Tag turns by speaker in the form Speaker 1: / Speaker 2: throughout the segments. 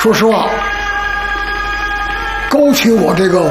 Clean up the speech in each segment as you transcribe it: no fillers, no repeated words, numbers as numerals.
Speaker 1: 说实话，勾起我这个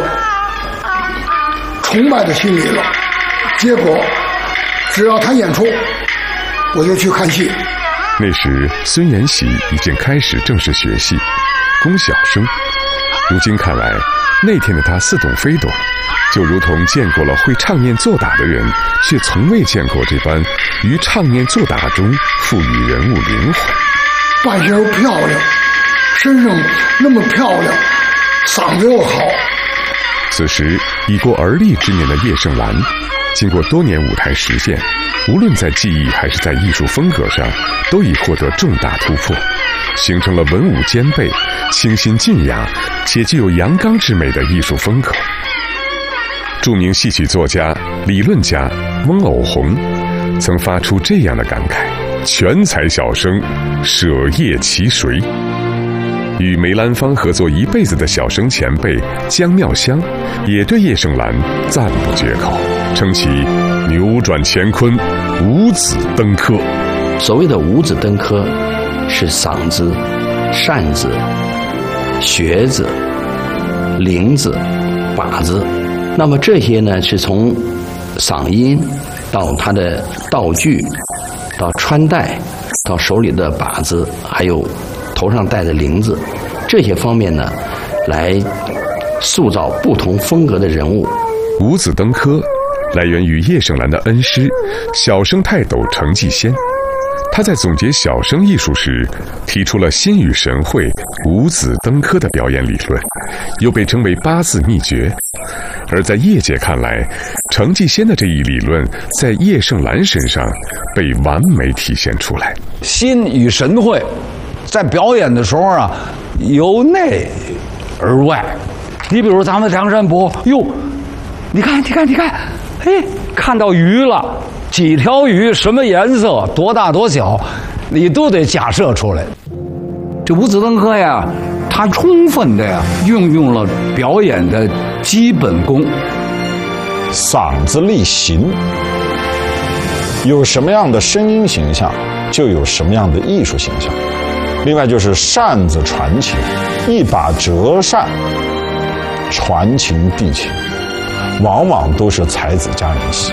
Speaker 1: 崇拜的心理了。结果只要他演出，我就去看戏。
Speaker 2: 那时孙延喜已经开始正式学戏，攻小生。如今看来，那天的他似懂非懂，就如同见过了会唱念做打的人，却从未见过这般于唱念做打中赋予人物灵魂。
Speaker 1: 扮相又漂亮，身上那么漂亮，嗓子又好。
Speaker 2: 此时已过而立之年的叶盛兰，经过多年舞台实践，无论在技艺还是在艺术风格上，都已获得重大突破，形成了文武兼备、清新俊雅且具有阳刚之美的艺术风格。著名戏曲作家、理论家翁偶虹曾发出这样的感慨：全才小生，舍叶其谁？与梅兰芳合作一辈子的小生前辈姜妙香也对叶盛兰赞不绝口，称其扭转乾坤，五子登科。
Speaker 3: 所谓的五子登科，是嗓子、扇子、学子、铃子、把子。那么这些呢，是从嗓音到他的道具，到穿戴，到手里的把子，还有头上戴的铃子，这些方面呢，来塑造不同风格的人物。
Speaker 2: 五子登科来源于叶盛兰的恩师小生泰斗程继先。他在总结小生艺术时，提出了心语神会、五子登科的表演理论，又被称为八字秘诀。而在业界看来，程继先的这一理论在叶盛兰身上被完美体现出来。
Speaker 4: 心语神会在表演的时候啊，由内而外。你比如咱们梁山伯，哟，你看，哎，看到鱼了，几条鱼，什么颜色，多大多小，你都得假设出来。这五子登科呀，它充分的运用了表演的基本功。
Speaker 5: 嗓子立形，有什么样的声音形象，就有什么样的艺术形象。另外就是扇子传情，一把折扇传情递情，往往都是才子佳人戏。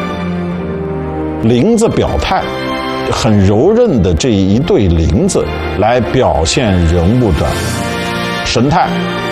Speaker 5: 铃子表态，很柔韧的这一对铃子来表现人物的神态。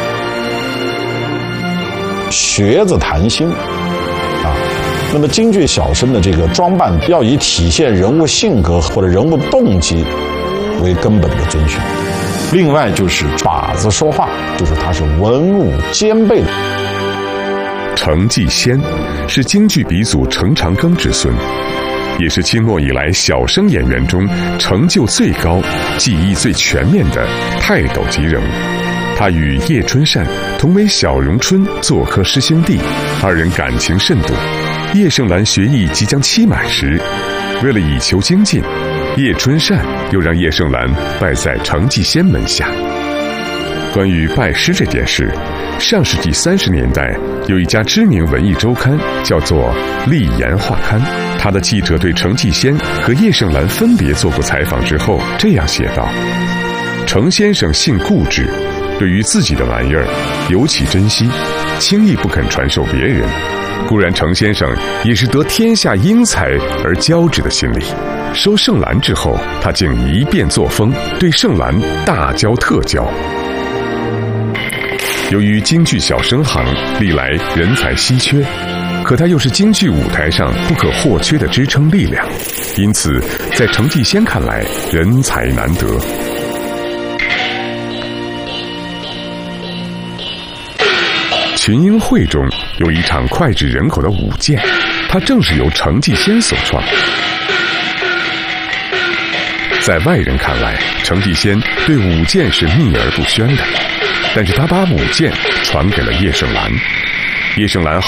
Speaker 5: 学子谈心那么京剧小生的这个装扮要以体现人物性格或者人物动机为根本的遵循。另外就是把子说话，就是他是文武兼备的。
Speaker 2: 程继先是京剧鼻祖程长庚之孙，也是清末以来小生演员中成就最高、技艺最全面的泰斗级人物。他与叶春扇同为小荣春做科师兄弟，二人感情甚笃。叶盛兰学艺即将期满时，为了以求精进，叶春扇又让叶盛兰拜在程继先门下。关于拜师这件事，上世纪30年代有一家知名文艺周刊叫做《立言画刊》，他的记者对程继先和叶盛兰分别做过采访之后这样写道：程先生性固执，对于自己的玩意儿尤其珍惜，轻易不肯传授别人。固然程先生也是得天下英才而骄之的心理，收盛兰之后，他竟一变作风，对盛兰大骄特骄。由于京剧小生行历来人才稀缺，可他又是京剧舞台上不可或缺的支撑力量，因此在程继先看来人才难得。群英会中有一场脍炙人口的舞剑，它正是由程继先所创。在外人看来，程继先对舞剑是秘而不宣的，但是他把舞剑传给了叶盛兰。叶盛兰